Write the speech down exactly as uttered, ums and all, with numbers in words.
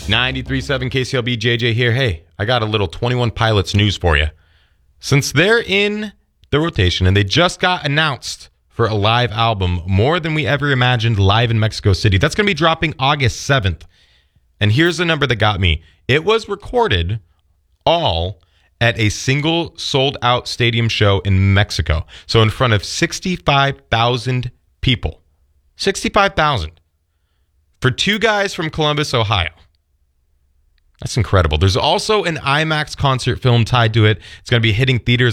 ninety-three point seven K C L B, J J here. Hey, I got a little twenty-one Pilots news for you. Since they're in the rotation and they just got announced for a live album, More Than We Ever Imagined, live in Mexico City. That's going to be dropping August seventh. And here's the number that got me. It was recorded all at a single sold-out stadium show in Mexico. So in front of sixty-five thousand people. sixty-five thousand. For two guys from Columbus, Ohio. That's incredible. There's also an IMAX concert film tied to it. It's going to be hitting theaters